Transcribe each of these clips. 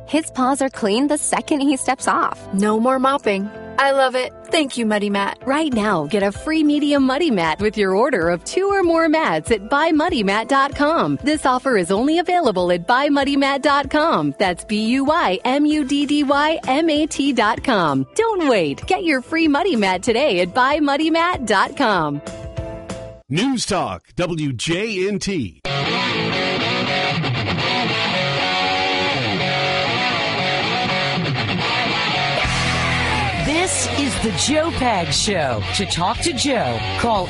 His paws are clean the second he steps off. No more mopping. I love it. Thank you, Muddy Mat. Right now, get a free medium Muddy Mat with your order of 2 or more mats at buymuddymat.com. This offer is only available at buymuddymat.com. That's BUYMUDDYMAT.com. Don't wait. Get your free Muddy Mat today at buymuddymat.com. News Talk, WJNT. This is the Joe Pags Show. To talk to Joe, call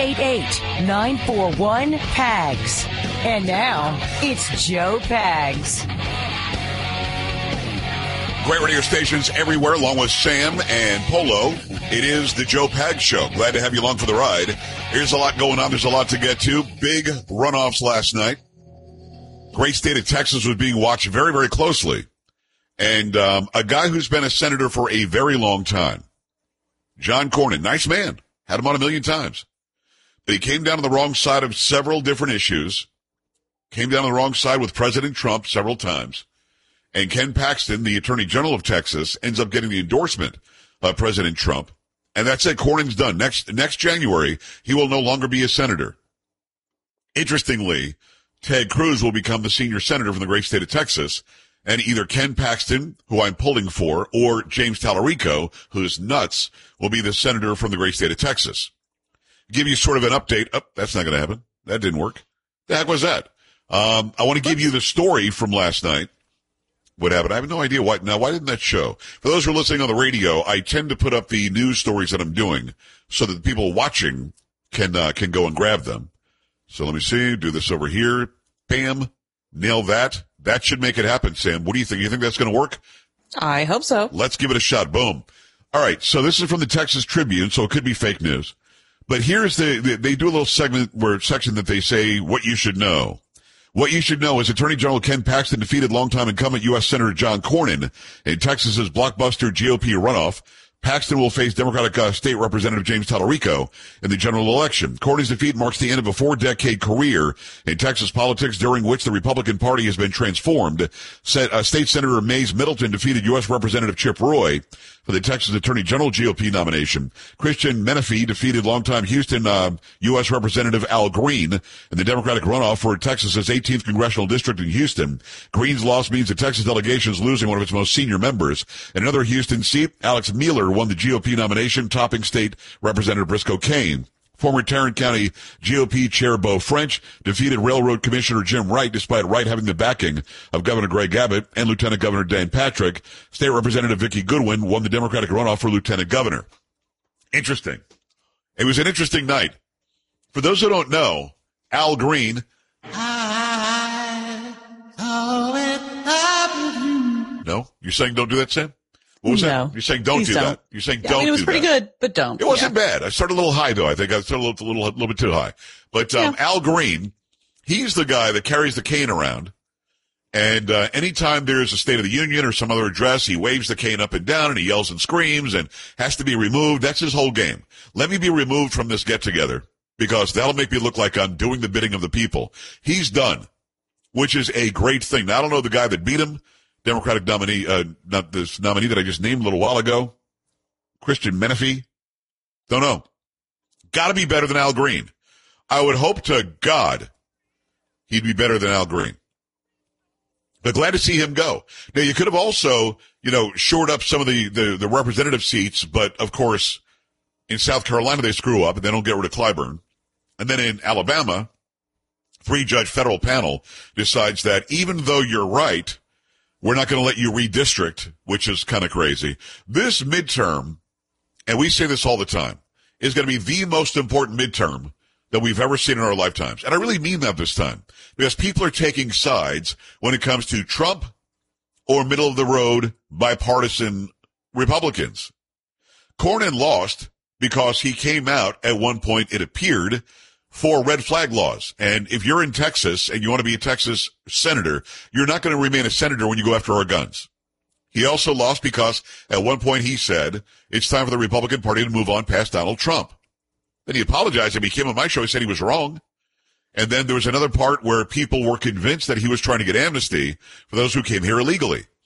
888-941-PAGS. And now, it's Joe Pags. Great radio stations everywhere, along with Sam and Polo. It is the Joe Pags Show. Glad to have you along for the ride. Here's a lot going on. There's a lot to get to. Big runoffs last night. Great state of Texas was being watched very, very closely. And a guy who's been a senator for a very long time, John Cornyn, nice man, had him on a million times. But he came down on the wrong side of several different issues, came down on the wrong side with President Trump several times. And Ken Paxton, the Attorney General of Texas, ends up getting the endorsement of President Trump. And that's it. Cornyn's done. Next January, he will no longer be a senator. Interestingly, Ted Cruz will become the senior senator from the great state of Texas. And either Ken Paxton, who I'm pulling for, or James Tallarico, who's nuts, will be the senator from the great state of Texas. Give you sort of an update. Oh, that's not going to happen. That didn't work. The heck was that? I want to give you the story from last night. What happened? I have no idea why. Now, why didn't that show? For those who are listening on the radio, I tend to put up the news stories that I'm doing so that the people watching can go and grab them. So let me see. Do this over here. Bam. Nail that. That should make it happen, Sam. What do you think? You think that's going to work? I hope so. Let's give it a shot. Boom. All right. So this is from the Texas Tribune, so it could be fake news. But here's they do a little section that they say what you should know. What you should know is Attorney General Ken Paxton defeated longtime incumbent U.S. Senator John Cornyn in Texas's blockbuster GOP runoff. Paxton will face Democratic State Representative James Tallarico in the general election. Cornyn's defeat marks the end of a 4-decade career in Texas politics, during which the Republican Party has been transformed. State Senator Mays Middleton defeated U.S. Representative Chip Roy for the Texas Attorney General GOP nomination. Christian Menefee defeated longtime Houston U.S. Representative Al Green in the Democratic runoff for Texas's 18th congressional district in Houston. Green's loss means the Texas delegation is losing one of its most senior members. In another Houston seat, Alex Mueller won the GOP nomination, topping State Representative Briscoe Cain. Former Tarrant County GOP Chair Beau French defeated Railroad Commissioner Jim Wright, despite Wright having the backing of Governor Greg Abbott and Lieutenant Governor Dan Patrick. State Representative Vicki Goodwin won the Democratic runoff for Lieutenant Governor. Interesting. It was an interesting night. For those who don't know, Al Green. No? You're saying don't do that, Sam? What was that? You're saying don't do that. You're saying don't do that. It was pretty good, but don't. It wasn't bad. I started a little high, though. I think I started a little bit too high. But Al Green, he's the guy that carries the cane around. And anytime there's a State of the Union or some other address, he waves the cane up and down and he yells and screams and has to be removed. That's his whole game. Let me be removed from this get-together because that'll make me look like I'm doing the bidding of the people. He's done, which is a great thing. Now, I don't know the guy that beat him. Democratic nominee, not this nominee that I just named a little while ago, Christian Menefee. Don't know. Got to be better than Al Green. I would hope to God he'd be better than Al Green. But glad to see him go. Now, you could have also, shored up some of the representative seats, but of course, in South Carolina, they screw up and they don't get rid of Clyburn. And then in Alabama, 3-judge federal panel decides that even though you're right, we're not going to let you redistrict, which is kind of crazy. This midterm, and we say this all the time, is going to be the most important midterm that we've ever seen in our lifetimes. And I really mean that this time, because people are taking sides when it comes to Trump or middle-of-the-road bipartisan Republicans. Cornyn lost because he came out at one point, it appeared, for red flag laws. And if you're in Texas and you want to be a Texas senator, you're not going to remain a senator when you go after our guns. He also lost because at one point he said it's time for the Republican Party to move on past Donald Trump. Then he apologized and he came on my show. He said he was wrong. And then there was another part where people were convinced that he was trying to get amnesty for those who came here illegally.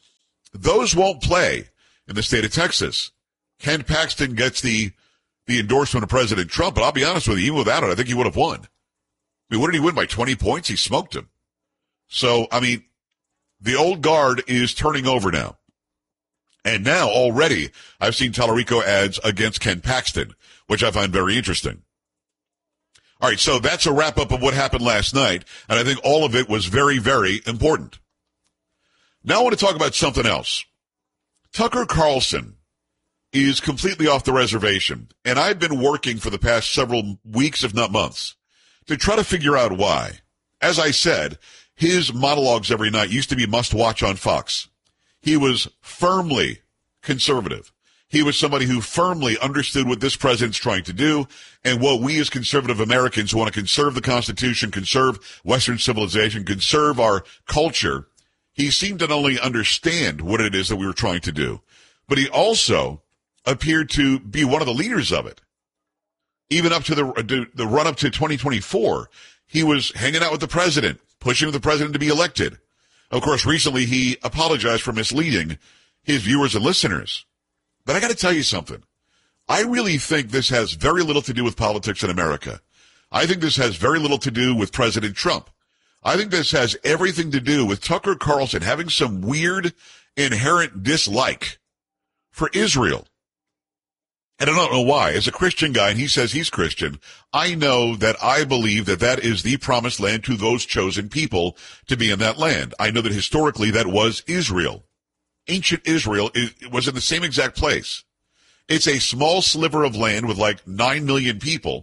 Those won't play in the state of Texas. Ken Paxton gets the endorsement of President Trump, but I'll be honest with you, even without it, I think he would have won. I mean, what did he win by 20 points? He smoked him. So, I mean, the old guard is turning over now. And now already I've seen Tallarico ads against Ken Paxton, which I find very interesting. All right, so that's a wrap-up of what happened last night, and I think all of it was very, very important. Now I want to talk about something else. Tucker Carlson is completely off the reservation, and I've been working for the past several weeks, if not months, to try to figure out why. As I said, his monologues every night used to be must-watch on Fox. He was firmly conservative. He was somebody who firmly understood what this president's trying to do and what we as conservative Americans who want to conserve the Constitution, conserve Western civilization, conserve our culture. He seemed to not only understand what it is that we were trying to do, but he also appeared to be one of the leaders of it. Even up to the run-up to 2024, he was hanging out with the president, pushing the president to be elected. Of course, recently he apologized for misleading his viewers and listeners. But I got to tell you something. I really think this has very little to do with politics in America. I think this has very little to do with President Trump. I think this has everything to do with Tucker Carlson having some weird inherent dislike for Israel. And I don't know why. As a Christian guy, and he says he's Christian, I know that I believe that that is the promised land to those chosen people to be in that land. I know that historically that was Israel. Ancient Israel was in the same exact place. It's a small sliver of land with like 9 million people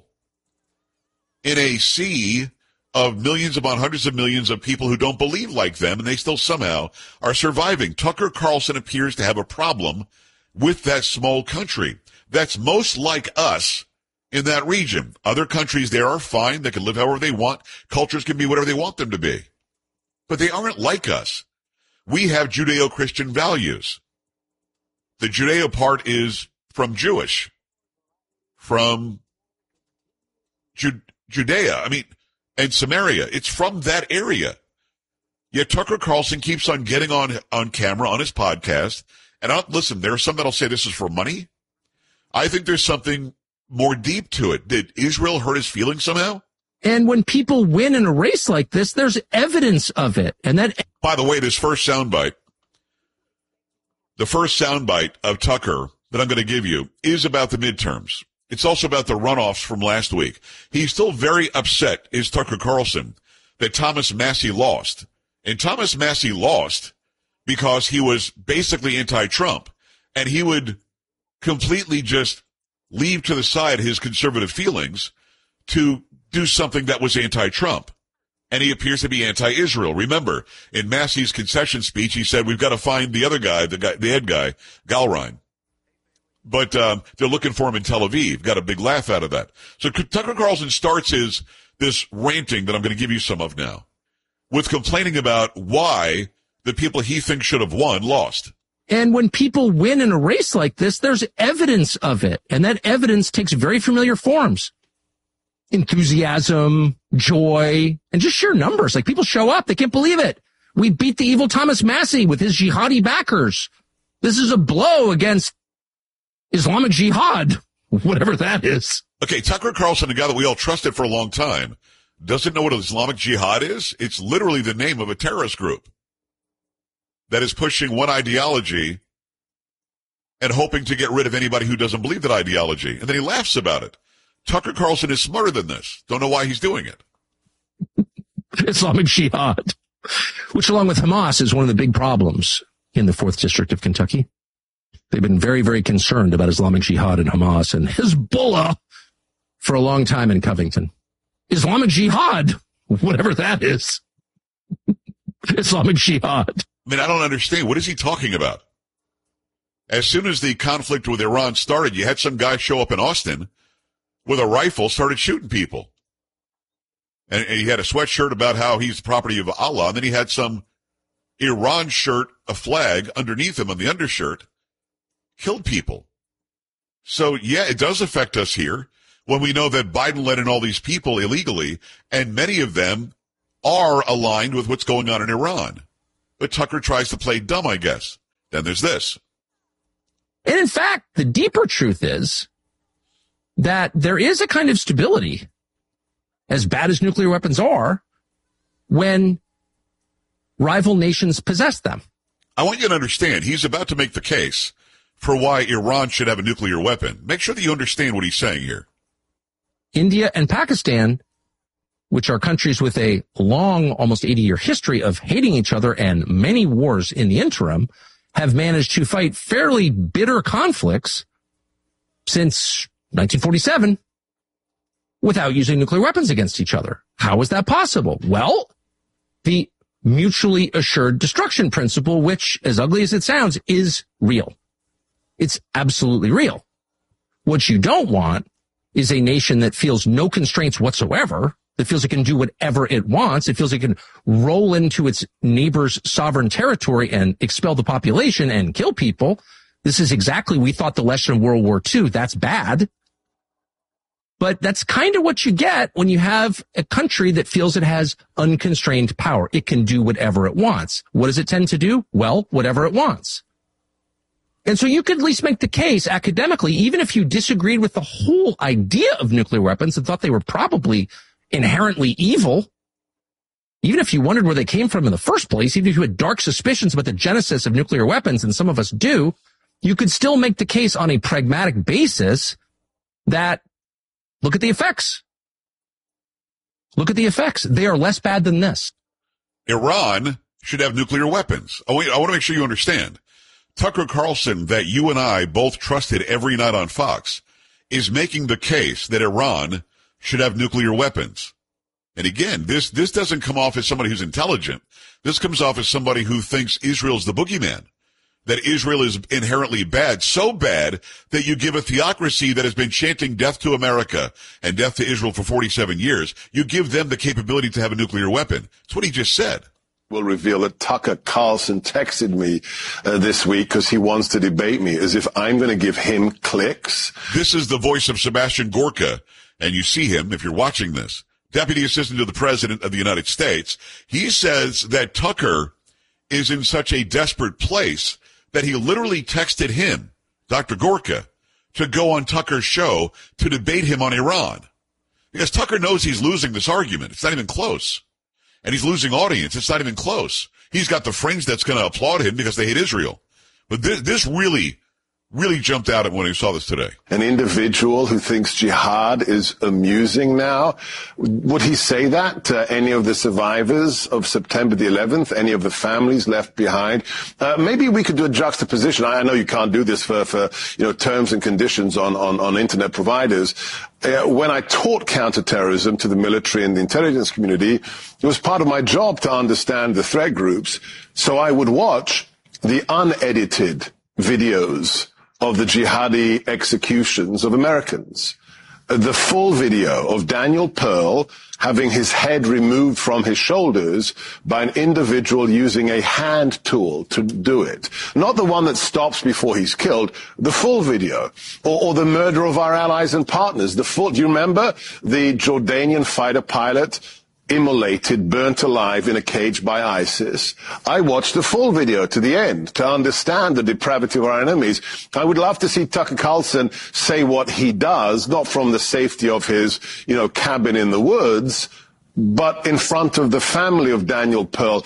in a sea of millions upon hundreds of millions of people who don't believe like them, and they still somehow are surviving. Tucker Carlson appears to have a problem with that small country that's most like us in that region. Other countries there are fine. They can live however they want. Cultures can be whatever they want them to be. But they aren't like us. We have Judeo-Christian values. The Judeo part is from Jewish, from Judea, and Samaria. It's from that area. Yet Tucker Carlson keeps on getting on camera on his podcast. And listen, there are some that'll say this is for money. I think there's something more deep to it. Did Israel hurt his feelings somehow? And when people win in a race like this, there's evidence of it. And that, by the way, the first soundbite of Tucker that I'm going to give you is about the midterms. It's also about the runoffs from last week. He's still very upset, is Tucker Carlson, that Thomas Massie lost. And Thomas Massie lost because he was basically anti-Trump. And he would completely just leave to the side his conservative feelings to do something that was anti-Trump. And he appears to be anti-Israel. Remember, in Massey's concession speech, he said, we've got to find the other guy, the head guy, Galrein. But they're looking for him in Tel Aviv. Got a big laugh out of that. So Tucker Carlson starts this ranting that I'm going to give you some of now with complaining about why the people he thinks should have won lost. And when people win in a race like this, there's evidence of it. And that evidence takes very familiar forms. Enthusiasm, joy, and just sheer numbers. Like, people show up. They can't believe it. We beat the evil Thomas Massie with his jihadi backers. This is a blow against Islamic Jihad, whatever that is. Okay, Tucker Carlson, a guy that we all trusted for a long time, doesn't know what Islamic Jihad is? It's literally the name of a terrorist group that is pushing one ideology and hoping to get rid of anybody who doesn't believe that ideology. And then he laughs about it. Tucker Carlson is smarter than this. Don't know why he's doing it. Islamic Jihad, which along with Hamas is one of the big problems in the 4th District of Kentucky. They've been very, very concerned about Islamic Jihad and Hamas and Hezbollah for a long time in Covington. Islamic Jihad, whatever that is. Islamic Jihad. I don't understand. What is he talking about? As soon as the conflict with Iran started, you had some guy show up in Austin with a rifle, started shooting people. And he had a sweatshirt about how he's the property of Allah, and then he had some Iran shirt, a flag underneath him on the undershirt, killed people. So, yeah, it does affect us here when we know that Biden let in all these people illegally, and many of them are aligned with what's going on in Iran. But Tucker tries to play dumb, I guess. then there's this. And in fact, the deeper truth is that there is a kind of stability, as bad as nuclear weapons are, when rival nations possess them. I want you to understand, he's about to make the case for why Iran should have a nuclear weapon. Make sure that you understand what he's saying here. India and Pakistan, which are countries with a long, almost 80-year history of hating each other and many wars in the interim, have managed to fight fairly bitter conflicts since 1947 without using nuclear weapons against each other. How is that possible? Well, the mutually assured destruction principle, which, as ugly as it sounds, is real. It's absolutely real. What you don't want is a nation that feels no constraints whatsoever, that feels it can do whatever it wants. It feels it can roll into its neighbor's sovereign territory and expel the population and kill people. This is exactly, we thought, the lesson of World War II. That's bad. But that's kind of what you get when you have a country that feels it has unconstrained power. It can do whatever it wants. What does it tend to do? Well, whatever it wants. And so you could at least make the case academically, even if you disagreed with the whole idea of nuclear weapons and thought they were probably inherently evil, even if you wondered where they came from in the first place, even if you had dark suspicions about the genesis of nuclear weapons, and some of us do, you could still make the case on a pragmatic basis that, look at the effects. Look at the effects. They are less bad than this. Iran should have nuclear weapons. I want to make sure you understand. Tucker Carlson, that you and I both trusted every night on Fox, is making the case that Iran should have nuclear weapons. And again, this doesn't come off as somebody who's intelligent. This comes off as somebody who thinks Israel's the boogeyman, that Israel is inherently bad, so bad that you give a theocracy that has been chanting death to America and death to Israel for 47 years, you give them the capability to have a nuclear weapon. That's what he just said. Will reveal that Tucker Carlson texted me this week because he wants to debate me, as if I'm going to give him clicks. This is the voice of Sebastian Gorka, and you see him if you're watching this. Deputy Assistant to the President of the United States. He says that Tucker is in such a desperate place that he literally texted him, Dr. Gorka, to go on Tucker's show to debate him on Iran. Because Tucker knows he's losing this argument. It's not even close. And he's losing audience. It's not even close. He's got the fringe that's going to applaud him because they hate Israel. But this really jumped out at when he saw this today. An individual who thinks jihad is amusing now. Would he say that to any of the survivors of September the 11th, any of the families left behind? Maybe we could do a juxtaposition. I know you can't do this for terms and conditions on internet providers. When I taught counterterrorism to the military and the intelligence community, it was part of my job to understand the threat groups. So I would watch the unedited videos of the jihadi executions of Americans. The full video of Daniel Pearl having his head removed from his shoulders by an individual using a hand tool to do it. Not the one that stops before he's killed, the full video. Or the murder of our allies and partners. Do you remember the Jordanian fighter pilot immolated, burnt alive in a cage by ISIS? I watched the full video to the end to understand the depravity of our enemies. I would love to see Tucker Carlson say what he does, not from the safety of his, cabin in the woods, but in front of the family of Daniel Pearl.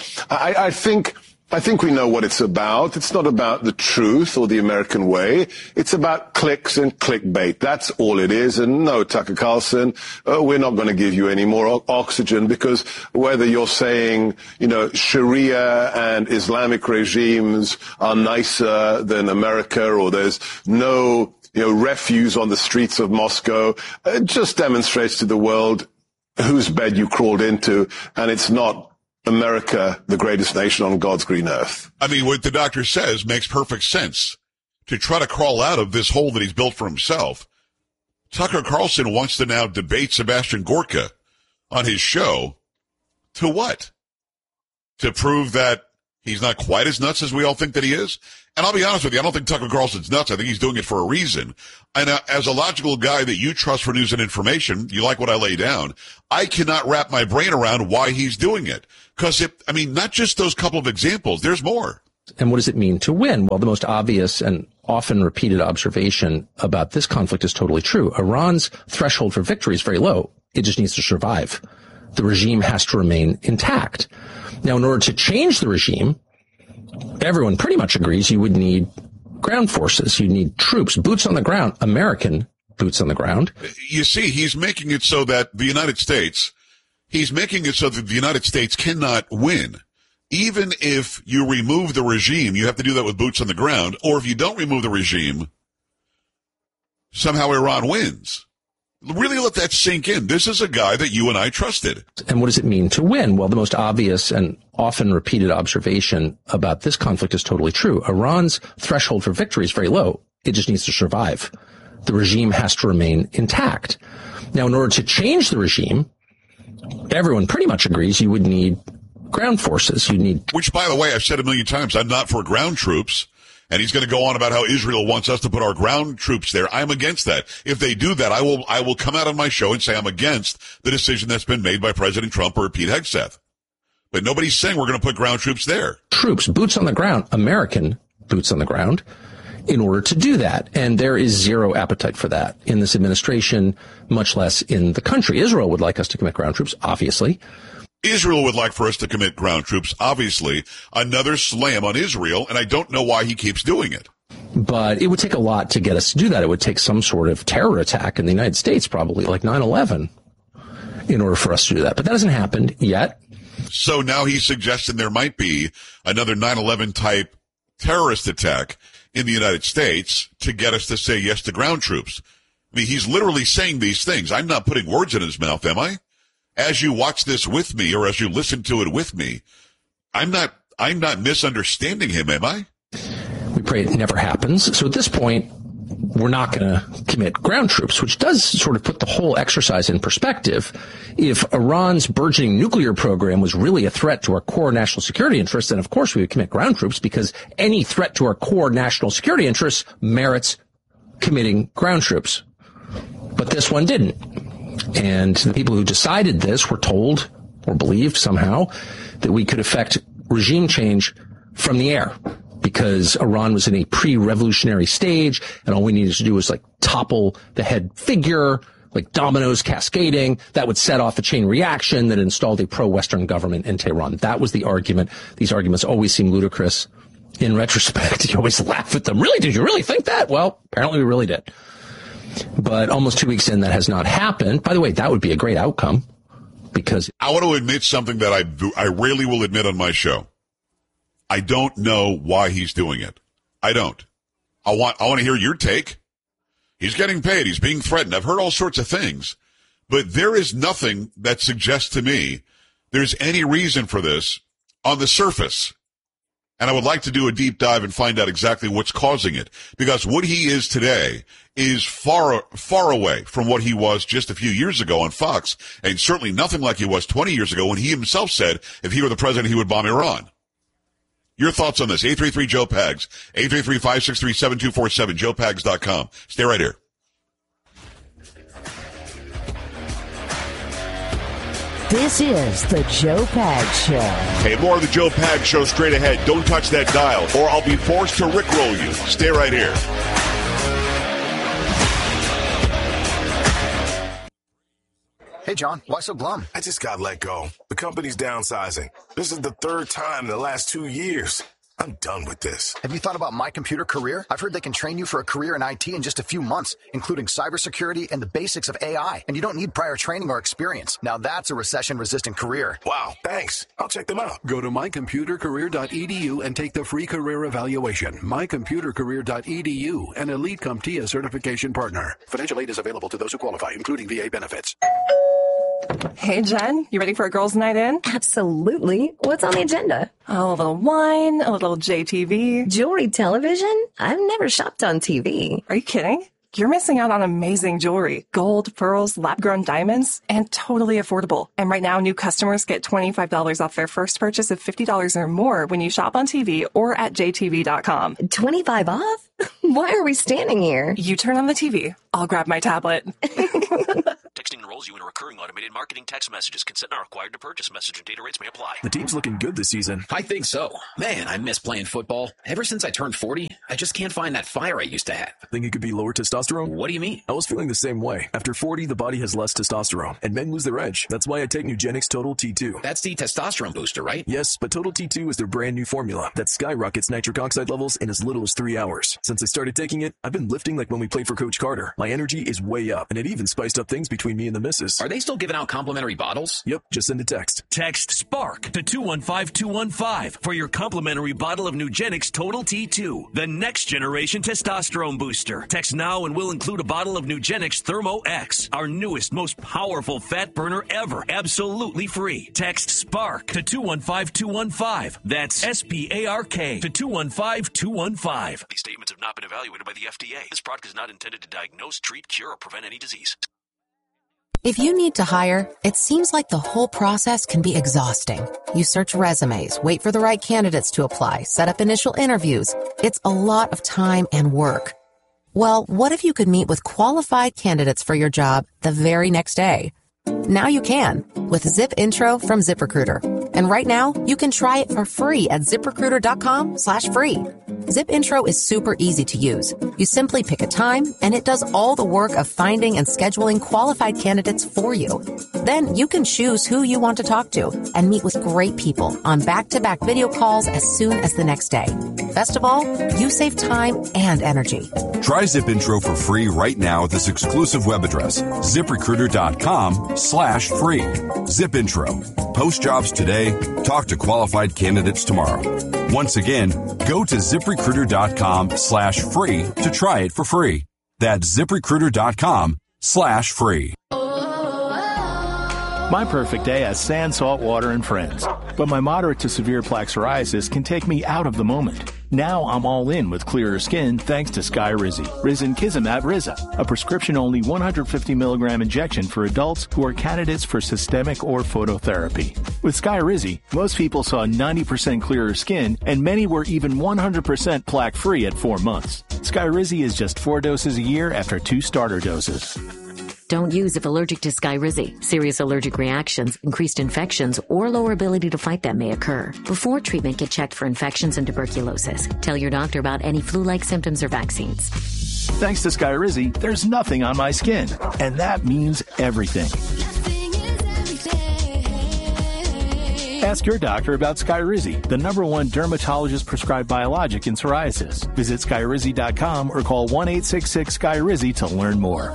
I think we know what it's about. It's not about the truth or the American way. It's about clicks and clickbait. That's all it is. And no, Tucker Carlson, we're not going to give you any more oxygen, because whether you're saying, Sharia and Islamic regimes are nicer than America, or there's no, refuse on the streets of Moscow, it just demonstrates to the world whose bed you crawled into, and it's not America, the greatest nation on God's green earth. I mean, what the doctor says makes perfect sense. To try to crawl out of this hole that he's built for himself, Tucker Carlson wants to now debate Sebastian Gorka on his show. To what? To prove that he's not quite as nuts as we all think that he is? And I'll be honest with you, I don't think Tucker Carlson's nuts. I think he's doing it for a reason. And as a logical guy that you trust for news and information, you like what I lay down, I cannot wrap my brain around why he's doing it. Because, not just those couple of examples, there's more. And what does it mean to win? Well, the most obvious and often repeated observation about this conflict is totally true. Iran's threshold for victory is very low. It just needs to survive. The regime has to remain intact. Now, in order to change the regime, everyone pretty much agrees you would need ground forces. You need troops, boots on the ground, American boots on the ground. You see, he's making it so that the United States cannot win. Even if you remove the regime, you have to do that with boots on the ground. Or if you don't remove the regime, somehow Iran wins. Really let that sink in. This is a guy that you and I trusted. And what does it mean to win? Well, the most obvious and often repeated observation about this conflict is totally true. Iran's threshold for victory is very low. It just needs to survive. The regime has to remain intact. Now, in order to change the regime, everyone pretty much agrees you would need ground forces. You need, which, by the way, I've said a million times, I'm not for ground troops. And he's going to go on about how Israel wants us to put our ground troops there. I'm against that. If they do that, I will come out on my show and say I'm against the decision that's been made by President Trump or Pete Hegseth. But nobody's saying we're going to put ground troops there. Troops, boots on the ground, American boots on the ground, in order to do that. And there is zero appetite for that in this administration, much less in the country. Israel would like us to commit ground troops, obviously. Israel would like for us to commit ground troops, obviously. Another slam on Israel, and I don't know why he keeps doing it. But it would take a lot to get us to do that. It would take some sort of terror attack in the United States, probably like 9/11, in order for us to do that. But that hasn't happened yet. So now he's suggesting there might be another 9/11 type terrorist attack in the United States to get us to say yes to ground troops. I mean, he's literally saying these things. I'm not putting words in his mouth, am I? As you watch this with me, or as you listen to it with me, I'm not misunderstanding him, am I? We pray it never happens. So at this point, we're not going to commit ground troops, which does sort of put the whole exercise in perspective. If Iran's burgeoning nuclear program was really a threat to our core national security interests, then of course we would commit ground troops, because any threat to our core national security interests merits committing ground troops. But this one didn't. And the people who decided this were told, or believed somehow, that we could effect regime change from the air, because Iran was in a pre-revolutionary stage, and all we needed to do was like topple the head figure, like dominoes cascading. That would set off a chain reaction that installed a pro-Western government in Tehran. That was the argument. These arguments always seem ludicrous in retrospect. You always laugh at them. Really? Did you really think that? Well, apparently we really did. But almost 2 weeks in, that has not happened. By the way, that would be a great outcome, because I want to admit something that I rarely will admit on my show. I don't know why he's doing it. I don't. I want to hear your take. He's getting paid. He's being threatened. I've heard all sorts of things, but there is nothing that suggests to me there's any reason for this on the surface. And I would like to do a deep dive and find out exactly what's causing it, because what he is today is far, far away from what he was just a few years ago on Fox, and certainly nothing like he was 20 years ago when he himself said if he were the president, he would bomb Iran. Your thoughts on this? 833-JOE-PAGS, 833-563-7247, joepags.com. Stay right here. This is the Joe Pags Show. Hey, more of the Joe Pags Show straight ahead. Don't touch that dial, or I'll be forced to rickroll you. Stay right here. Hey, John, why so glum? I just got let go. The company's downsizing. This is the third time in the last 2 years. I'm done with this. Have you thought about My Computer Career? I've heard they can train you for a career in IT in just a few months, including cybersecurity and the basics of AI. And you don't need prior training or experience. Now that's a recession-resistant career. Wow, thanks. I'll check them out. Go to mycomputercareer.edu and take the free career evaluation. Mycomputercareer.edu, an Elite CompTIA certification partner. Financial aid is available to those who qualify, including VA benefits. Hey, Jen, you ready for a girls' night in? Absolutely. What's on the agenda? Oh, a little wine, a little JTV. Jewelry television? I've never shopped on TV. Are you kidding? You're missing out on amazing jewelry. Gold, pearls, lab-grown diamonds, and totally affordable. And right now, new customers get $25 off their first purchase of $50 or more when you shop on TV or at jtv.com. 25 off? Why are we standing here? You turn on the TV. I'll grab my tablet. Texting enrolled enrolls you in a recurring automated marketing text messages. Consent not required to purchase. Message and data rates may apply. The team's looking good this season. I think so. Man, I miss playing football. Ever since I turned 40, I just can't find that fire I used to have. Think it could be lower testosterone? What do you mean? I was feeling the same way. After 40, the body has less testosterone, and men lose their edge. That's why I take Nugenix Total T2. That's the testosterone booster, right? Yes, but Total T2 is their brand new formula that skyrockets nitric oxide levels in as little as 3 hours. Since I started taking it, I've been lifting like when we played for Coach Carter. My energy is way up, and it even spiced up things between me and the missus. Are they still giving out complimentary bottles? Yep, just send a text. Text SPARK to 215-215 for your complimentary bottle of Nugenix Total T2, the next generation testosterone booster. Text now and we'll include a bottle of Nugenix Thermo X, our newest, most powerful fat burner ever, absolutely free. Text SPARK to 215-215. That's SPARK to 215-215. These statements have not been evaluated by the FDA. This product is not intended to diagnose, treat, cure, or prevent any disease. If you need to hire, it seems like the whole process can be exhausting. You search resumes, wait for the right candidates to apply, set up initial interviews. It's a lot of time and work. Well, what if you could meet with qualified candidates for your job the very next day? Now you can with Zip Intro from ZipRecruiter. And right now, you can try it for free at ZipRecruiter.com/free. Zip Intro is super easy to use. You simply pick a time, and it does all the work of finding and scheduling qualified candidates for you. Then you can choose who you want to talk to and meet with great people on back-to-back video calls as soon as the next day. Best of all, you save time and energy. Try Zip Intro for free right now at this exclusive web address, ZipRecruiter.com/free. Zip Intro. Post jobs today. Talk to qualified candidates tomorrow. Once again, go to ZipRecruiter.com/free to try it for free. That's ZipRecruiter.com/free. My perfect day has sand, salt water, and friends. But my moderate to severe plaque psoriasis can take me out of the moment. Now I'm all in with clearer skin thanks to Skyrizi. Risankizumab Riza, a prescription-only 150 milligram injection for adults who are candidates for systemic or phototherapy. With Skyrizi, most people saw 90% clearer skin, and many were even 100% plaque-free at 4 months. Skyrizi is just 4 doses a year after 2 starter doses. Don't use if allergic to Skyrizi. Serious allergic reactions, increased infections, or lower ability to fight them may occur. Before treatment, get checked for infections and tuberculosis. Tell your doctor about any flu-like symptoms or vaccines. Thanks to Skyrizi, there's nothing on my skin, and that means everything. Ask your doctor about Skyrizi, the #1 dermatologist-prescribed biologic in psoriasis. Visit Skyrizi.com or call 1-866-SKYRIZI to learn more.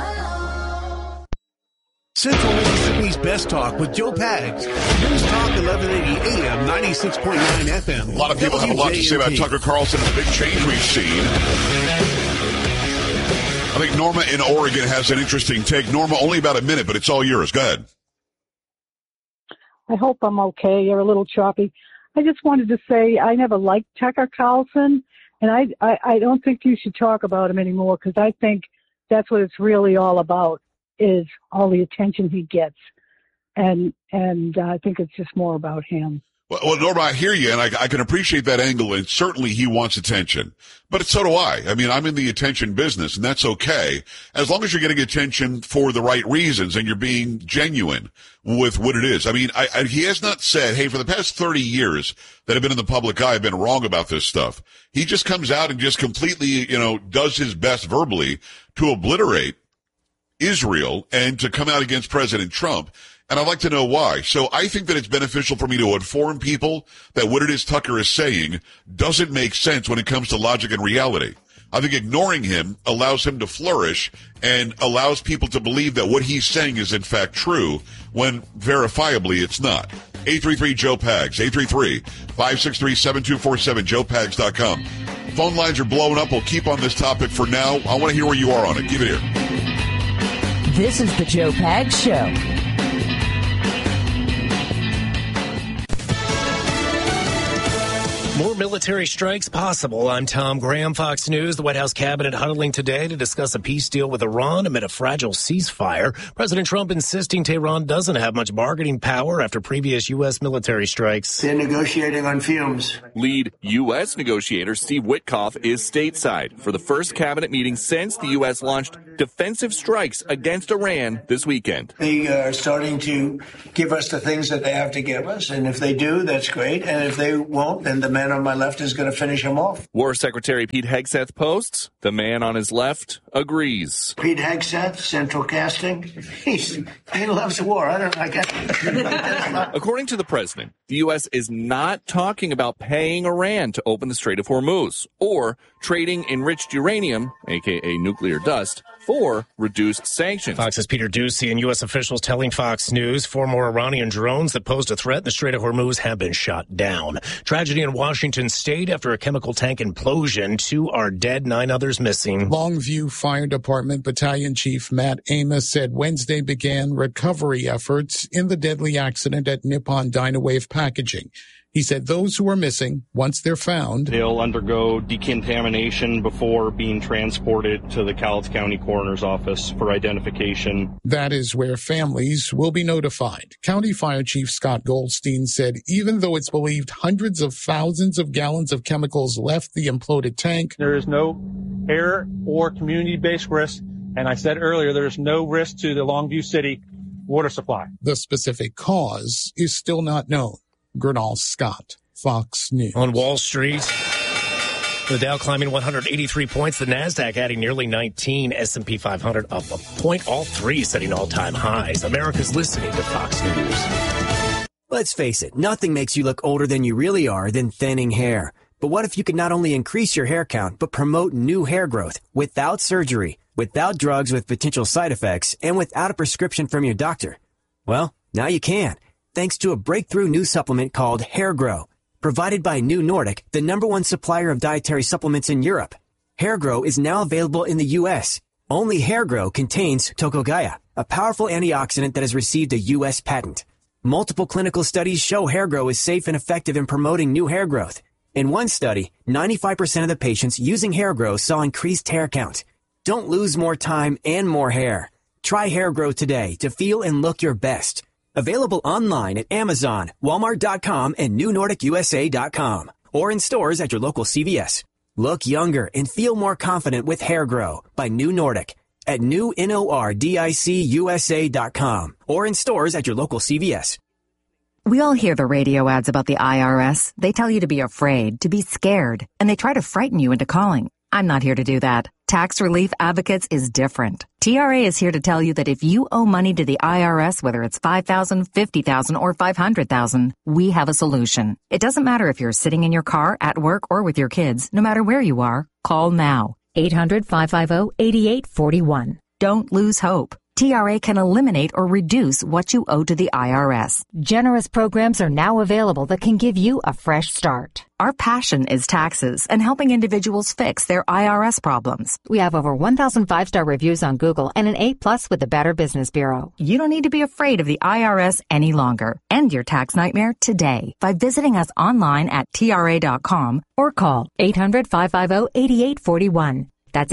Central Mississippi's Best Talk with Joe Pags. News Talk 1180 AM, 96.9 FM. A lot of people have a lot to say about Tucker Carlson and the big change we've seen. I think Norma in Oregon has an interesting take. Norma, only about a minute, but it's all yours. Go ahead. I hope I'm okay. You're a little choppy. I just wanted to say I never liked Tucker Carlson, and I don't think you should talk about him anymore because I think that's what it's really all about. Is all the attention he gets. And I think it's just more about him. Well, Norma, I hear you, and I can appreciate that angle, and certainly he wants attention. But so do I. I mean, I'm in the attention business, and that's okay, as long as you're getting attention for the right reasons and you're being genuine with what it is. I mean, he has not said, hey, for the past 30 years that I've been in the public eye, I've been wrong about this stuff. He just comes out and just completely, does his best verbally to obliterate Israel and to come out against President Trump. And I'd like to know why. So I think that it's beneficial for me to inform people that what it is Tucker is saying doesn't make sense when it comes to logic and reality. I think ignoring him allows him to flourish and allows people to believe that what he's saying is in fact true when verifiably it's not. 833-JOE-PAGS, 833-563-7247, joepags.com. Phone lines are blowing up. We'll keep on this topic for now. I want to hear where you are on it. Keep it here. This is the Joe Pags Show. More military strikes possible. I'm Tom Graham, Fox News. The White House cabinet huddling today to discuss a peace deal with Iran amid a fragile ceasefire. President Trump insisting Tehran doesn't have much bargaining power after previous U.S. military strikes. They're negotiating on fumes. Lead U.S. negotiator Steve Witkoff is stateside for the first cabinet meeting since the U.S. launched defensive strikes against Iran this weekend. They are starting to give us the things that they have to give us, and if they do, that's great. And if they won't, then the man on my left is going to finish him off. War Secretary Pete Hegseth posts, the man on his left agrees. Pete Hegseth, Central Casting, he loves war. I don't like it. According to the president, the U.S. is not talking about paying Iran to open the Strait of Hormuz or trading enriched uranium, a.k.a. nuclear dust, for reduced sanctions. Fox's Peter Doocy and U.S. officials telling Fox News 4 more Iranian drones that posed a threat in the Strait of Hormuz have been shot down. Tragedy in Washington State after a chemical tank implosion. 2 are dead, 9 others missing. Longview Fire Department Battalion Chief Matt Amos said Wednesday began recovery efforts in the deadly accident at Nippon Dynawave Packaging. He said those who are missing, once they're found, they'll undergo decontamination before being transported to the Cowlitz County Coroner's Office for identification. That is where families will be notified. County Fire Chief Scott Goldstein said even though it's believed hundreds of thousands of gallons of chemicals left the imploded tank, there is no air or community-based risk. And I said earlier, there's no risk to the Longview City water supply. The specific cause is still not known. Gernal Scott, Fox News. On Wall Street, the Dow climbing 183 points, the NASDAQ adding nearly 19, S&P 500 up a point, all 3 setting all-time highs. America's listening to Fox News. Let's face it, nothing makes you look older than you really are than thinning hair. But what if you could not only increase your hair count, but promote new hair growth without surgery, without drugs with potential side effects, and without a prescription from your doctor? Well, now you can, thanks to a breakthrough new supplement called Hair Grow, provided by New Nordic, the #1 supplier of dietary supplements in Europe. Hair Grow is now available in the U.S. Only Hair Grow contains Tocogaya, a powerful antioxidant that has received a U.S. patent. Multiple clinical studies show Hair Grow is safe and effective in promoting new hair growth. In one study, 95% of the patients using Hair Grow saw increased hair count. Don't lose more time and more hair. Try Hair Grow today to feel and look your best. Available online at Amazon, Walmart.com, and NewNordicUSA.com, or in stores at your local CVS. Look younger and feel more confident with Hair Grow by New Nordic at NewNordicUSA.com, or in stores at your local CVS. We all hear the radio ads about the IRS. They tell you to be afraid, to be scared, and they try to frighten you into calling. I'm not here to do that. Tax Relief Advocates is different. TRA is here to tell you that if you owe money to the IRS, whether it's $5,000, $50,000, or $500,000, we have a solution. It doesn't matter if you're sitting in your car, at work, or with your kids. No matter where you are, call now. 800-550-8841. Don't lose hope. TRA can eliminate or reduce what you owe to the IRS. Generous programs are now available that can give you a fresh start. Our passion is taxes and helping individuals fix their IRS problems. We have over 1,000 5-star reviews on Google and an A+ with the Better Business Bureau. You don't need to be afraid of the IRS any longer. End your tax nightmare today by visiting us online at TRA.com or call 800-550-8841. That's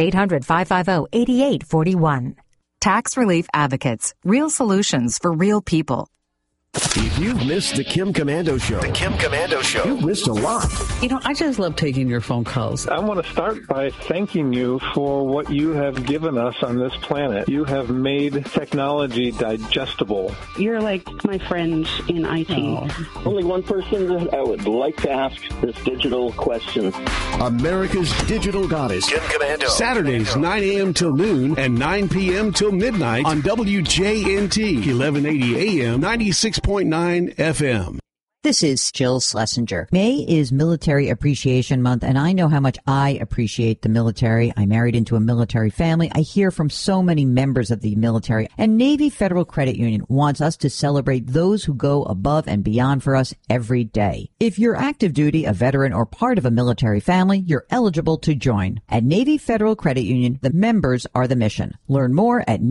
800-550-8841. Tax Relief Advocates. Real solutions for real people. If you've missed the Kim Komando Show, you've missed a lot. You know, I just love taking your phone calls. I want to start by thanking you for what you have given us on this planet. You have made technology digestible. You're like my friends in IT. Oh. Only one person that I would like to ask this digital question. America's digital goddess. Kim Komando. Saturdays, 9 a.m. till noon and 9 p.m. till midnight on WJNT, 1180 AM, 96.9 FM. This is Jill Schlesinger. May is Military Appreciation Month, and I know how much I appreciate the military. I married into a military family. I hear from so many members of the military, and Navy Federal Credit Union wants us to celebrate those who go above and beyond for us every day. If you're active duty, a veteran, or part of a military family, you're eligible to join. At Navy Federal Credit Union, the members are the mission. Learn more at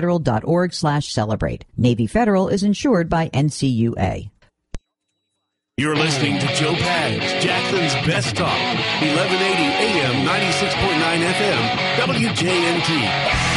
NavyFederal.org/celebrate. Navy Federal is insured by NCUA. You're listening to Joe Pags, Jackson's Best Talk, 1180 AM, 96.9 FM, WJNT.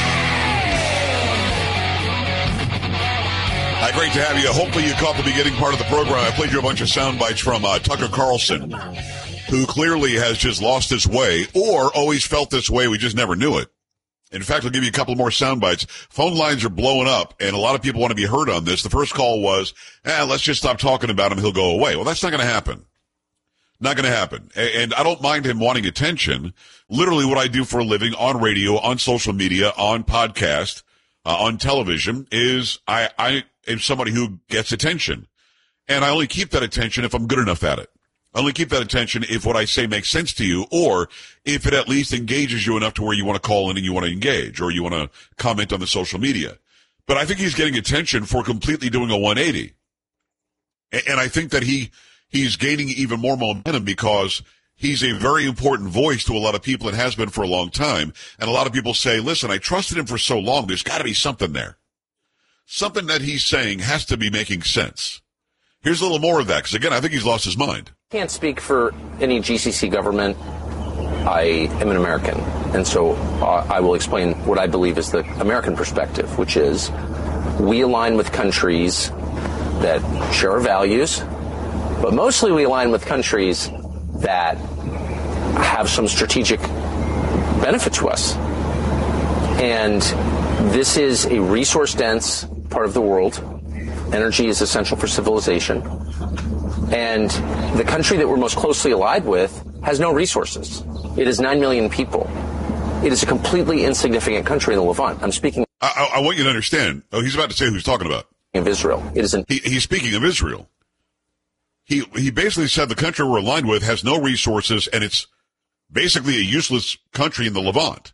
Hi, great to have you. Hopefully you caught the beginning part of the program. I played you a bunch of sound bites from Tucker Carlson, who clearly has just lost his way or always felt this way. We just never knew it. In fact, I'll give you a couple more sound bites. Phone lines are blowing up, and a lot of people want to be heard on this. The first call was, let's just stop talking about him. He'll go away. Well, that's not going to happen. Not going to happen. And I don't mind him wanting attention. Literally what I do for a living on radio, on social media, on podcast, on television is I am somebody who gets attention. And I only keep that attention if I'm good enough at it. I only keep that attention if what I say makes sense to you, or if it at least engages you enough to where you want to call in and you want to engage, or you want to comment on the social media. But I think he's getting attention for completely doing a 180. And I think that he's gaining even more momentum because he's a very important voice to a lot of people and has been for a long time. And a lot of people say, listen, I trusted him for so long, there's got to be something there. Something that he's saying has to be making sense. Here's a little more of that, because again, I think he's lost his mind. Can't speak for any GCC government. I am an American, and so I will explain what I believe is the American perspective, which is we align with countries that share our values, but mostly we align with countries that have some strategic benefit to us. And this is a resource-dense part of the world. Energy is essential for civilization. And the country that we're most closely allied with has no resources. It is 9 million people. It is a completely insignificant country in the Levant. I'm speaking. I want you to understand. Oh, he's about to say who he's talking about. Of Israel. It is he's speaking of Israel. He basically said the country we're aligned with has no resources, and it's basically a useless country in the Levant.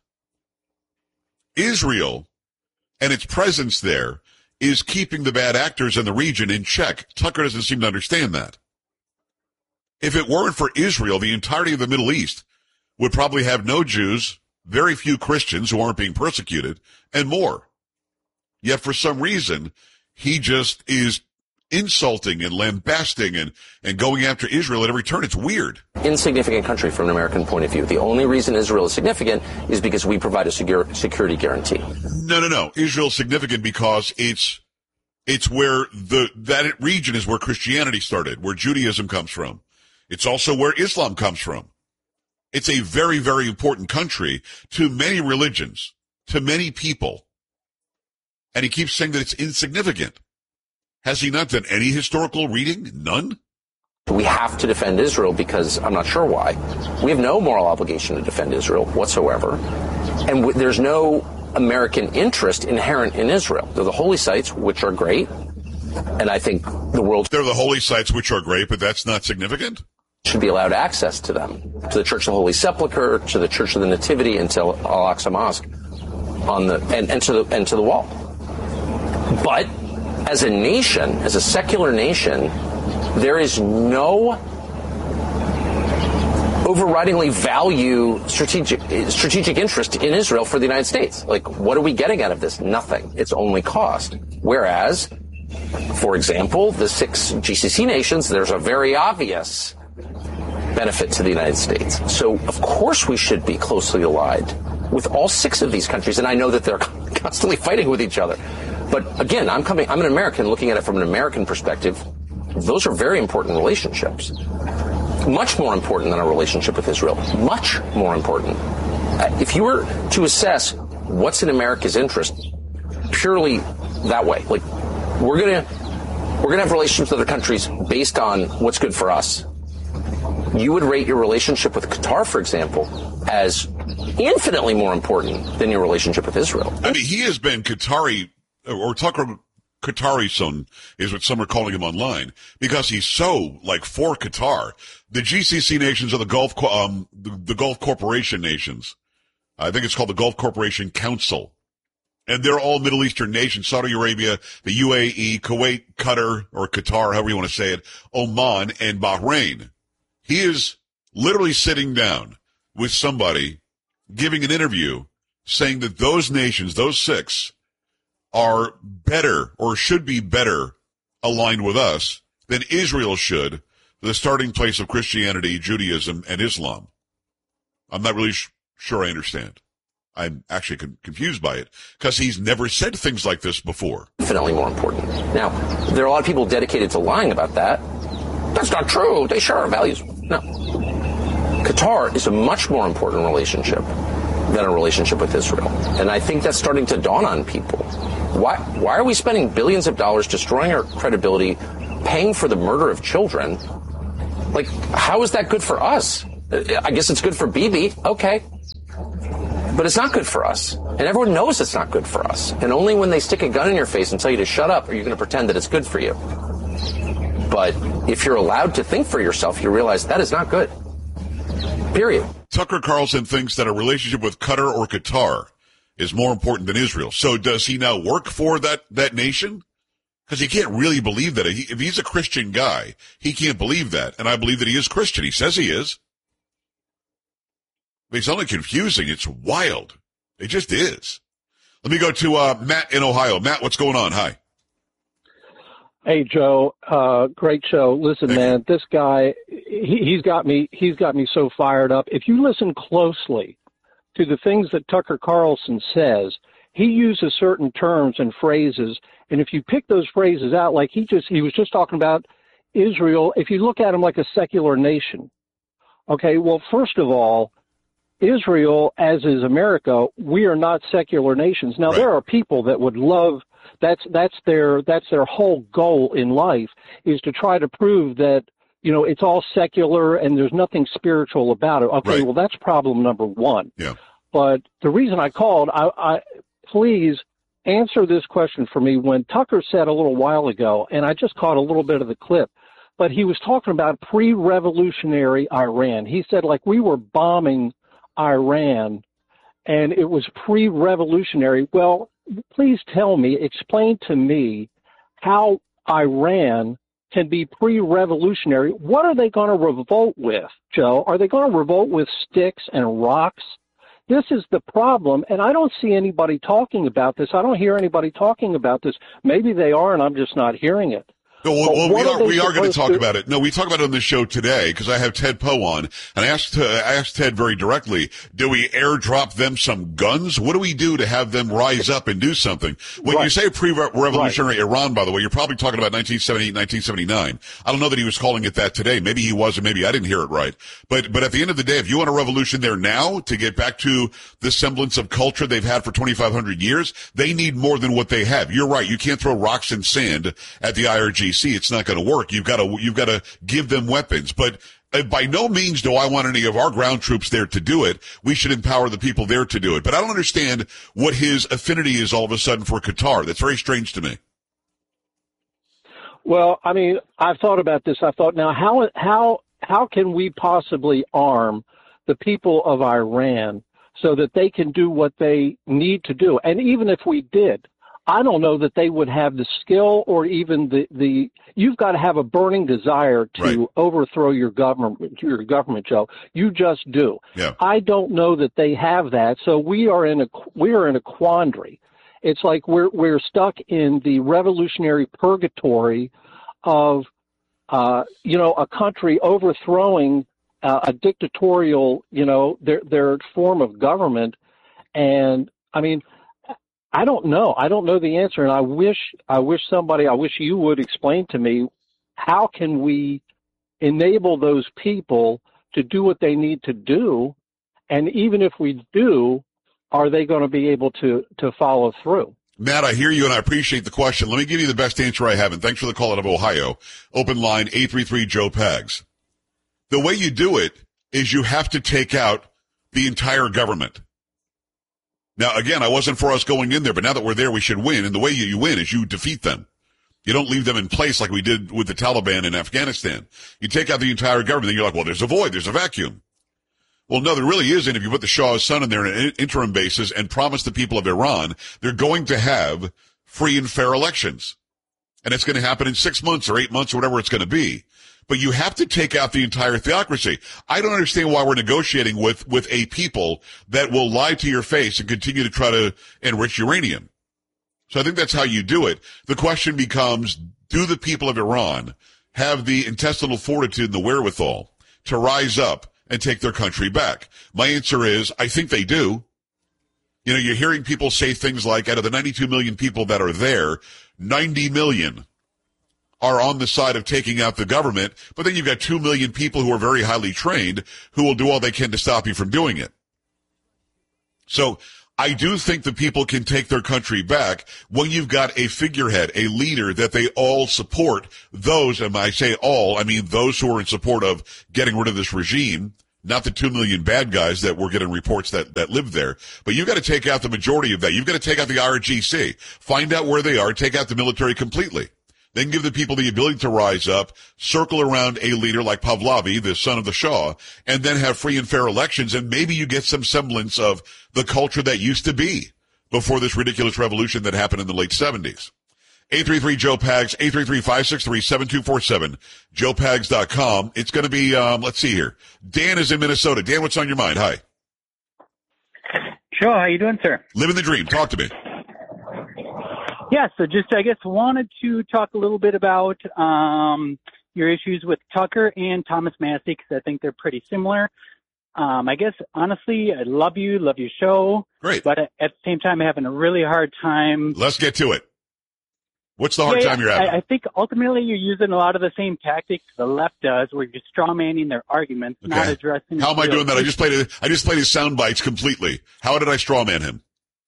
Israel and its presence there is keeping the bad actors in the region in check. Tucker doesn't seem to understand that. If it weren't for Israel, the entirety of the Middle East would probably have no Jews, very few Christians who aren't being persecuted, and more. Yet for some reason, he just is insulting and lambasting and going after Israel at every turn. It's weird. Insignificant country from an American point of view. The only reason Israel is significant is because we provide a security guarantee. No. Israel's significant because it's where that region is where Christianity started, where Judaism comes from. It's also where Islam comes from. It's a very, very important country to many religions, to many people. And he keeps saying that it's insignificant. Has he not done any historical reading? None? We have to defend Israel because I'm not sure why. We have no moral obligation to defend Israel whatsoever. And there's no American interest inherent in Israel. They're the holy sites, which are great. And I think the world... They're the holy sites, which are great, but that's not significant? Should be allowed access to them, to the Church of the Holy Sepulchre, to the Church of the Nativity, and to Al-Aqsa Mosque, and to the wall. But as a nation, as a secular nation, there is no overridingly value strategic interest in Israel for the United States. Like, what are we getting out of this? Nothing. It's only cost. Whereas, for example, the 6 GCC nations, there's a very obvious benefit to the United States. So, of course, we should be closely allied with all 6 of these countries, and I know that they're constantly fighting with each other. But again, I'm an American looking at it from an American perspective. Those are very important relationships. Much more important than our relationship with Israel. Much more important. If you were to assess what's in America's interest, purely that way, like we're gonna have relationships with other countries based on what's good for us. You would rate your relationship with Qatar, for example, as infinitely more important than your relationship with Israel. I mean, he has been Qatari, or Tucker Qatari son is what some are calling him online, because he's so for Qatar. The GCC nations are the Gulf Corporation nations. I think it's called the Gulf Corporation Council. And they're all Middle Eastern nations: Saudi Arabia, the UAE, Kuwait, Qatar, or Qatar, however you want to say it, Oman, and Bahrain. He is literally sitting down with somebody, giving an interview, saying that those nations, those 6, are better or should be better aligned with us than Israel should the starting place of Christianity, Judaism, and Islam? I'm not really sure I understand. I'm actually confused by it because he's never said things like this before. Infinitely more important. Now, there are a lot of people dedicated to lying about that. That's not true. They share our values. No. Qatar is a much more important relationship than a relationship with Israel. And I think that's starting to dawn on people. Why are we spending billions of dollars destroying our credibility, paying for the murder of children? Like, how is that good for us? I guess it's good for Bibi. Okay. But it's not good for us. And everyone knows it's not good for us. And only when they stick a gun in your face and tell you to shut up are you going to pretend that it's good for you. But if you're allowed to think for yourself, you realize that is not good. Period. Tucker Carlson thinks that a relationship with Qatar or Qatar is more important than Israel. So does he now work for that nation? Because he can't really believe that. If he's a Christian guy, he can't believe that. And I believe that he is Christian. He says he is. It's only confusing. It's wild. It just is. Let me go to Matt in Ohio. Matt, what's going on? Hi. Hey, Joe. Great show. Listen, man, this guy, he's got me so fired up. If you listen closely to the things that Tucker Carlson says, he uses certain terms and phrases. And if you pick those phrases out, like he was just talking about Israel, if you look at him like a secular nation. Okay, well, first of all, Israel, as is America, we are not secular nations. Now, there are people that would love, that's their whole goal in life, is to try to prove that, it's all secular and there's nothing spiritual about it. Okay, well, that's problem number one. Yeah. But the reason I called, I please answer this question for me. When Tucker said a little while ago, and I just caught a little bit of the clip, but he was talking about pre-revolutionary Iran. He said, like, we were bombing Iran and it was pre-revolutionary. Well, please explain to me how Iran can be pre-revolutionary. What are they going to revolt with, Joe? Are they going to revolt with sticks and rocks? This is the problem, and I don't see anybody talking about this. I don't hear anybody talking about this. Maybe they are, and I'm just not hearing it. No, we are going to talk about it. No, we talk about it on this show today because I have Ted Poe on, and I asked Ted very directly, do we airdrop them some guns? What do we do to have them rise up and do something? When you say pre-revolutionary Iran, by the way, you're probably talking about 1978, 1979. I don't know that he was calling it that today. Maybe he was, and maybe I didn't hear it right. But at the end of the day, if you want a revolution there now to get back to the semblance of culture they've had for 2,500 years, they need more than what they have. You're right. You can't throw rocks and sand at the IRGC. It's not going to work. You've got to give them weapons. But by no means do I want any of our ground troops there to do it. We should empower the people there to do it. But I don't understand what his affinity is all of a sudden for Qatar. That's very strange to me. Well, I mean, I've thought about this. I thought, now, how can we possibly arm the people of Iran so that they can do what they need to do? And even if we did, I don't know that they would have the skill or even the you've got to have a burning desire to overthrow your government, Joe. You just do. Yeah. I don't know that they have that. So we are in a quandary. It's like we're stuck in the revolutionary purgatory of a country overthrowing a dictatorial, their form of government. And I mean, I don't know. I don't know the answer, and I wish you would explain to me, how can we enable those people to do what they need to do, and even if we do, are they going to be able to follow through? Matt, I hear you, and I appreciate the question. Let me give you the best answer I have, and thanks for the call out of Ohio. Open line 833-JOE-PAGS. The way you do it is you have to take out the entire government. Now, again, I wasn't for us going in there, but now that we're there, we should win. And the way you win is you defeat them. You don't leave them in place like we did with the Taliban in Afghanistan. You take out the entire government, and you're like, well, there's a void, there's a vacuum. Well, no, there really isn't. If you put the Shah's son in there on an interim basis and promise the people of Iran they're going to have free and fair elections. And it's going to happen in 6 months or 8 months or whatever it's going to be. But you have to take out the entire theocracy. I don't understand why we're negotiating with a people that will lie to your face and continue to try to enrich uranium. So I think that's how you do it. The question becomes, do the people of Iran have the intestinal fortitude and the wherewithal to rise up and take their country back? My answer is, I think they do. You know, you're hearing people say things like, out of the 92 million people that are there, 90 million are on the side of taking out the government, but then you've got 2 million people who are very highly trained who will do all they can to stop you from doing it. So I do think that people can take their country back when you've got a figurehead, a leader that they all support. Those, and I say all, I mean those who are in support of getting rid of this regime, not the 2 million bad guys that we're getting reports that live there. But you've got to take out the majority of that. You've got to take out the RGC, find out where they are, take out the military completely. Then give the people the ability to rise up, circle around a leader like Pahlavi, the son of the Shah, and then have free and fair elections, and maybe you get some semblance of the culture that used to be before this ridiculous revolution that happened in the late 70s. 833-JOE-PAGS, 833-563-7247, joepags.com. It's going to be, let's see here. Dan is in Minnesota. Dan, what's on your mind? Hi. Sure. How you doing, sir? Living the dream. Talk to me. Yeah, so just, I guess, wanted to talk a little bit about your issues with Tucker and Thomas Massie, because I think they're pretty similar. I guess, honestly, I love your show. Great. But at the same time, I'm having a really hard time. Let's get to it. What's the hard time you're having? I think ultimately you're using a lot of the same tactics the left does, where you're strawmanning their arguments, not addressing. How am I doing that? I just played his sound bites completely. How did I strawman him?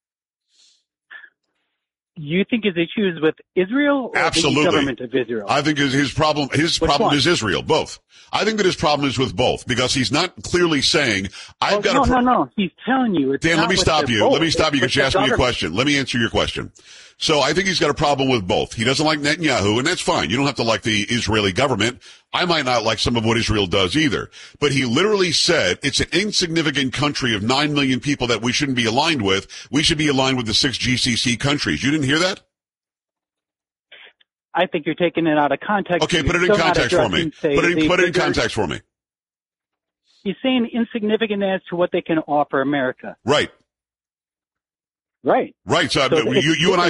You think his issue is with Israel or Absolutely. the government of Israel? I think his problem is Israel, both. I think that his problem is with both, because he's not clearly saying, No. He's telling you. It's Dan, let me stop you. Let me stop you because you asked me a government. question. Let me answer your question. So I think he's got a problem with both. He doesn't like Netanyahu, and that's fine. You don't have to like the Israeli government. I might not like some of what Israel does either. But he literally said it's an insignificant country of 9 million people that we shouldn't be aligned with. We should be aligned with the 6 GCC countries. You didn't hear that? I think you're taking it out of context. Okay, put it in context for me. Put it in context for me. He's saying insignificant as to what they can offer America. Right. Right. So you and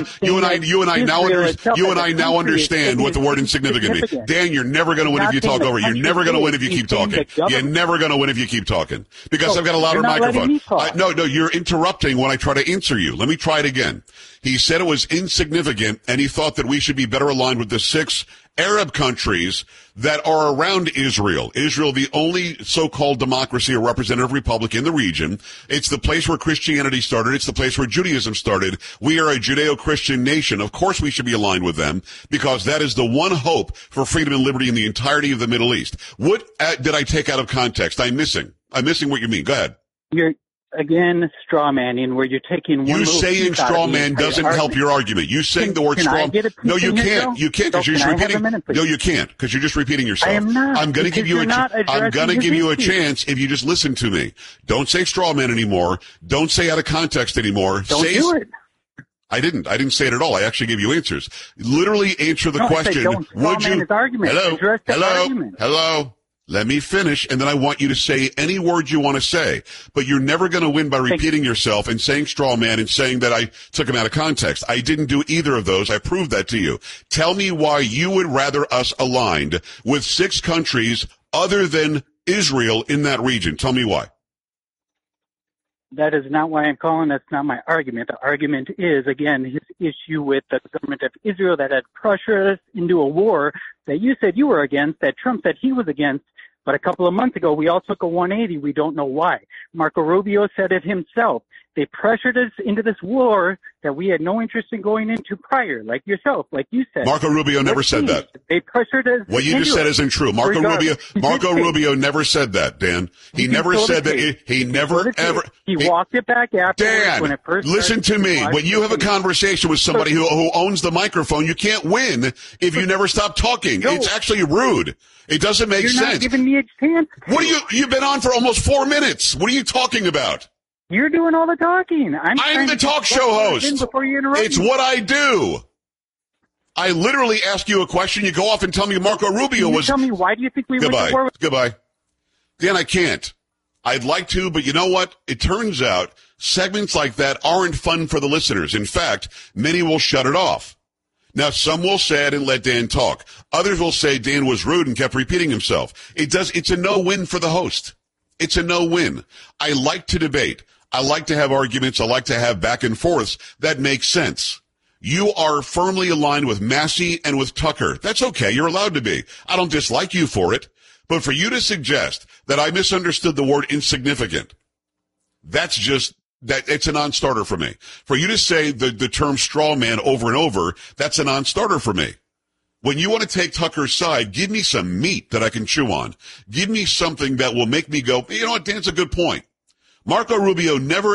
I now understand what the word insignificant means. Dan, you're never going to win if you talk over. You're never going to win if you keep talking. You're never going to win if you keep talking, because I've got a louder microphone. No, you're interrupting when I try to answer you. Let me try it again. He said it was insignificant, and he thought that we should be better aligned with the 6 Arab countries that are around Israel. Israel, the only so-called democracy or representative republic in the region. It's the place where Christianity started. It's the place where Judaism started. We are a Judeo-Christian nation. Of course we should be aligned with them, because that is the one hope for freedom and liberty in the entirety of the Middle East. What did I take out of context? I'm missing what you mean. Go ahead. You're, again, straw manning, where you're taking one. You saying straw man doesn't help your argument. You saying the word straw. No, you can't. You can't, because you're just repeating. No, you can't, because you're just repeating yourself. I am not. I'm going to give you a chance if you just listen to me. Don't say straw man anymore. Don't say out of context anymore. Don't do it. I didn't say it at all. I actually gave you answers. Literally answer the question. Would you? Hello. Let me finish, and then I want you to say any word you want to say. But you're never going to win by repeating yourself and saying straw man and saying that I took him out of context. I didn't do either of those. I proved that to you. Tell me why you would rather us aligned with 6 countries other than Israel in that region. Tell me why. That is not why I'm calling. That's not my argument. The argument is, again, his issue with the government of Israel that had pressured us into a war that you said you were against, that Trump said he was against. But a couple of months ago, we all took a 180. We don't know why. Marco Rubio said it himself. They pressured us into this war that we had no interest in going into prior, like yourself, like you said. Marco Rubio never said that. They pressured us. What you just said isn't true. Marco Rubio never said that, Dan. He never said that. He never, ever. He walked it back afterwards. Dan, when it first listen to me. When you have a conversation with somebody who owns the microphone, you can't win if you never stop talking. It's actually rude. It doesn't make sense. You're not giving me a chance. You've been on for almost 4 minutes. What are you talking about? You're doing all the talking. I'm the talk show host. Before you interrupt it's me. what I do. I literally ask you a question. You go off and tell me Marco Rubio was. Tell me, why do you think we went to war? Goodbye. Dan, I can't. I'd like to, but you know what? It turns out segments like that aren't fun for the listeners. In fact, many will shut it off. Now, some will say I didn't let Dan talk. Others will say Dan was rude and kept repeating himself. It's a no-win for the host. It's a no-win. I like to debate. I like to have arguments. I like to have back and forths that make sense. You are firmly aligned with Massey and with Tucker. That's okay. You're allowed to be. I don't dislike you for it. But for you to suggest that I misunderstood the word insignificant, it's a non-starter for me. For you to say the term straw man over and over, that's a non-starter for me. When you want to take Tucker's side, give me some meat that I can chew on. Give me something that will make me go, you know what, Dan's a good point. Marco Rubio never